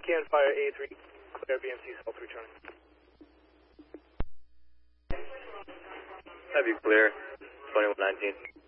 can fire A3, clear VMC South returning. Have you clear, 2119.